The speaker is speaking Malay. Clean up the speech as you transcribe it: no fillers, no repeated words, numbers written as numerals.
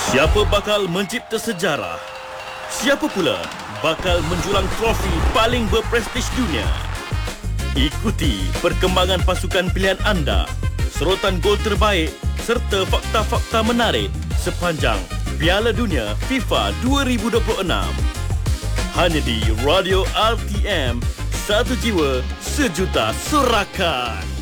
Siapa bakal mencipta sejarah? Siapa pula bakal menjulang trofi paling berprestij dunia? Ikuti perkembangan pasukan pilihan anda, serotan gol terbaik serta fakta-fakta menarik sepanjang Piala Dunia FIFA 2026. Hanya di Radio RTM, satu jiwa, sejuta sorakan.